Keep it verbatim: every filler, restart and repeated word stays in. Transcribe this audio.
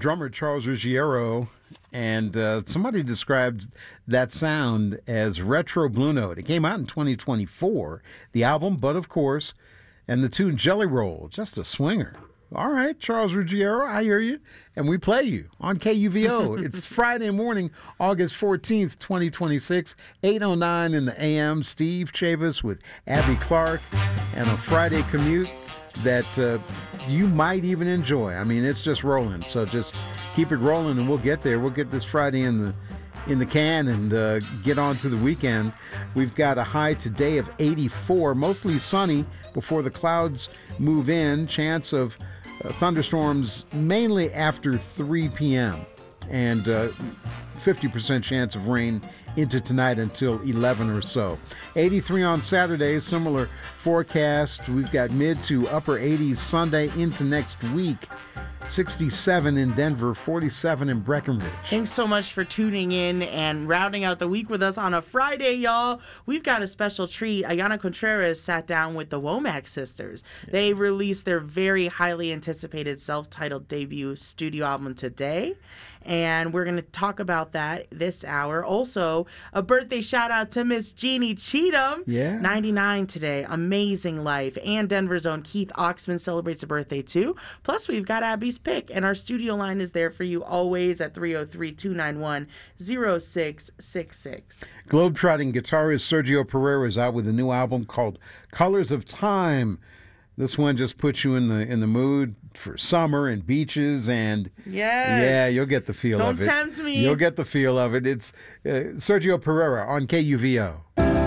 drummer Charles Ruggiero, and uh, somebody described that sound as retro Blue Note. It came out in twenty twenty-four, the album, but of course, and the tune Jelly Roll, just a swinger. All right, Charles Ruggiero, I hear you. And we play you on K U V O. It's Friday morning, August fourteenth, twenty twenty-six, eight oh nine in the A M. Steve Chavis with Abby Clark, and a Friday commute that uh, you might even enjoy. I mean, it's just rolling. So just keep it rolling and we'll get there. We'll get this Friday in the in the can and uh, get on to the weekend. We've got a high today of eighty-four, mostly sunny before the clouds move in. Chance of uh, thunderstorms mainly after three p.m. and uh, fifty percent chance of rain into tonight until eleven or so. eighty-three on Saturday, similar forecast. We've got mid to upper eighties Sunday into next week. sixty-seven in Denver, forty-seven in Breckenridge. Thanks so much for tuning in and rounding out the week with us on a Friday, y'all. We've got a special treat. Ayana Contreras sat down with the Womack sisters. Yeah. They released their very highly anticipated self-titled debut studio album today, and we're going to talk about that this hour. Also, a birthday shout-out to Miss Jeannie Cheatham. Yeah. ninety-nine today. Amazing life. And Denver's own Keith Oxman celebrates a birthday, too. Plus, we've got Abby's Pick, and our studio line is there for you always at three oh three, two nine one, oh six six six. Globetrotting guitarist Sergio Pereira is out with a new album called Colors of Time. This one just puts you in the in the mood for summer and beaches, and yes. yeah, you'll get the feel Don't of it. tempt me. You'll get the feel of it. It's uh, Sergio Pereira on K U V O.